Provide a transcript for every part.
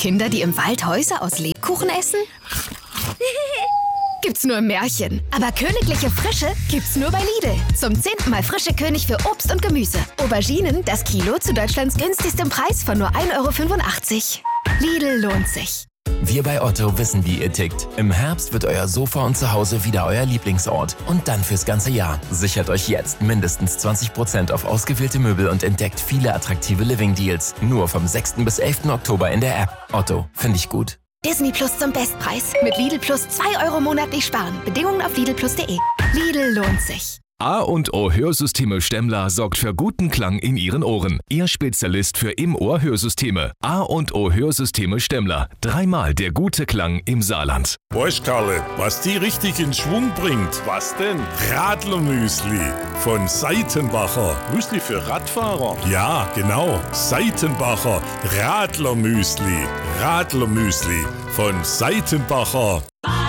Kinder, die im Wald Häuser aus Lebkuchen essen? Gibt's nur im Märchen. Aber königliche Frische gibt's nur bei Lidl. Zum 10. Mal frische König für Obst und Gemüse. Auberginen, das Kilo zu Deutschlands günstigstem Preis von nur 1,85 €. Lidl lohnt sich. Wir bei Otto wissen, wie ihr tickt. Im Herbst wird euer Sofa und Zuhause wieder euer Lieblingsort. Und dann fürs ganze Jahr. Sichert euch jetzt mindestens 20% auf ausgewählte Möbel und entdeckt viele attraktive Living-Deals. Nur vom 6. bis 11. Oktober in der App. Otto, finde ich gut. Disney Plus zum Bestpreis. Mit Lidl Plus 2 € monatlich sparen. Bedingungen auf lidlplus.de. Lidl lohnt sich. A&O Hörsysteme Stemmler sorgt für guten Klang in Ihren Ohren. Ihr Spezialist für Im-Ohr-Hörsysteme. A&O Hörsysteme Stemmler. 3-mal der gute Klang im Saarland. Weißt, Karle, was die richtig in Schwung bringt? Was denn? Radlermüsli von Seitenbacher. Müsli für Radfahrer? Ja, genau. Seitenbacher Radlermüsli. Radlermüsli von Seitenbacher.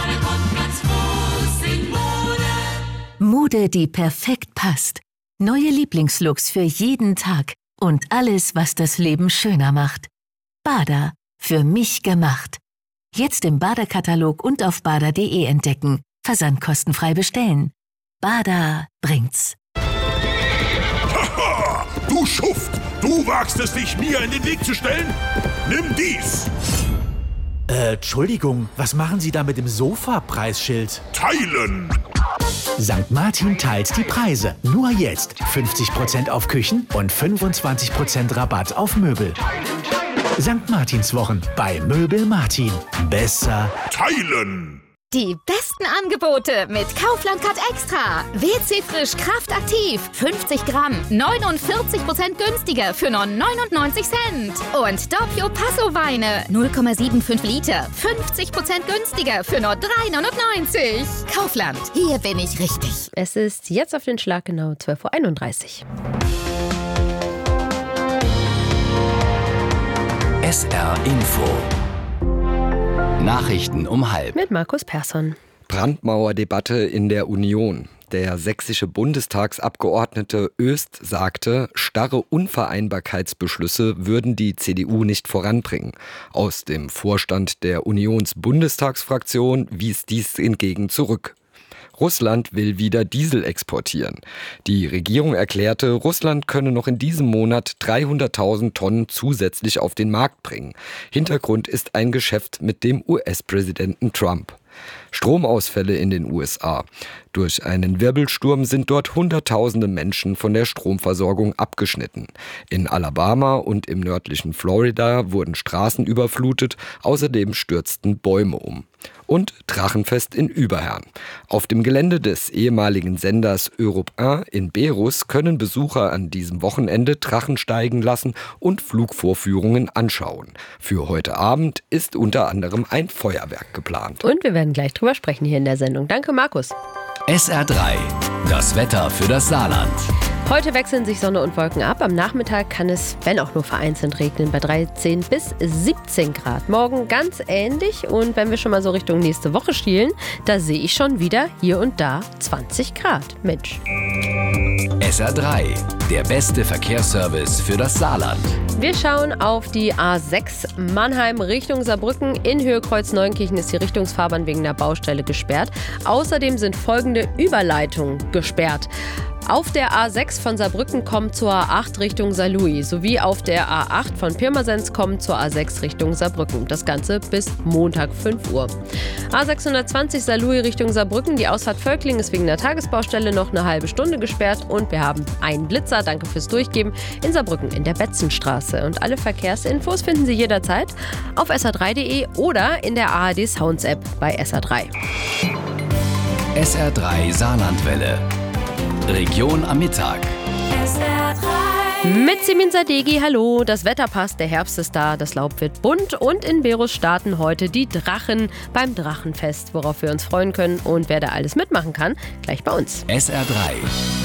Mode, die perfekt passt. Neue Lieblingslooks für jeden Tag. Und alles, was das Leben schöner macht. Bada, für mich gemacht. Jetzt im Bada-Katalog und auf bada.de entdecken. Versandkostenfrei bestellen. Bada bringt's. Haha, du Schuft! Du wagst es, dich mir in den Weg zu stellen? Nimm dies! Entschuldigung, was machen Sie da mit dem Sofa-Preisschild? Teilen! St. Martin teilt die Preise. Nur jetzt 50% auf Küchen und 25% Rabatt auf Möbel. St. Martinswochen bei Möbel Martin. Besser teilen! Die besten Angebote mit Kaufland Card Extra. WC Frisch Kraftaktiv. 50 Gramm. 49% günstiger für nur 99 Cent. Und Doppio Passo Weine. 0,75 Liter. 50% günstiger für nur 3,99 €. Kaufland. Hier bin ich richtig. Es ist jetzt auf den Schlag genau 12:31 Uhr. SR Info. Nachrichten um 12:30. Mit Markus Persson. Brandmauerdebatte in der Union. Der sächsische Bundestagsabgeordnete Oest sagte, starre Unvereinbarkeitsbeschlüsse würden die CDU nicht voranbringen. Aus dem Vorstand der Unionsbundestagsfraktion wies dies hingegen zurück. Russland will wieder Diesel exportieren. Die Regierung erklärte, Russland könne noch in diesem Monat 300.000 Tonnen zusätzlich auf den Markt bringen. Hintergrund ist ein Geschäft mit dem US-Präsidenten Trump. Stromausfälle in den USA. Durch einen Wirbelsturm sind dort Hunderttausende Menschen von der Stromversorgung abgeschnitten. In Alabama und im nördlichen Florida wurden Straßen überflutet, außerdem stürzten Bäume um. Und Drachenfest in Überherrn. Auf dem Gelände des ehemaligen Senders Europe 1 in Berus können Besucher an diesem Wochenende Drachen steigen lassen und Flugvorführungen anschauen. Für heute Abend ist unter anderem ein Feuerwerk geplant. Und wir werden gleich drüber sprechen hier in der Sendung. Danke, Markus. SR3. Das Wetter für das Saarland. Heute wechseln sich Sonne und Wolken ab. Am Nachmittag kann es, wenn auch nur vereinzelt, regnen bei 13 bis 17 Grad. Morgen ganz ähnlich. Und wenn wir schon mal so Richtung nächste Woche schielen, da sehe ich schon wieder hier und da 20 Grad. Mensch. SR3. Der beste Verkehrsservice für das Saarland. Wir schauen auf die A6 Mannheim Richtung Saarbrücken. In Höhe Kreuz Neunkirchen ist die Richtungsfahrbahn wegen der Baustelle gesperrt. Außerdem sind folgende Überleitungen gesperrt. Auf der A6 von Saarbrücken kommt zur A8 Richtung Saarlouis sowie auf der A8 von Pirmasens kommt zur A6 Richtung Saarbrücken. Das Ganze bis Montag 5 Uhr. A620 Saarlouis Richtung Saarbrücken. Die Ausfahrt Völkling ist wegen der Tagesbaustelle noch eine halbe Stunde gesperrt und wir haben einen Blitzer, danke fürs Durchgeben, in Saarbrücken in der Betzenstraße. Und alle Verkehrsinfos finden Sie jederzeit auf sr3.de oder in der ARD Sounds App bei SR3. SR3 Saarlandwelle. Region am Mittag. Mit Simin Sadeghi, hallo. Das Wetter passt, der Herbst ist da, das Laub wird bunt und in Berus starten heute die Drachen beim Drachenfest, worauf wir uns freuen können und wer da alles mitmachen kann, gleich bei uns. SR3.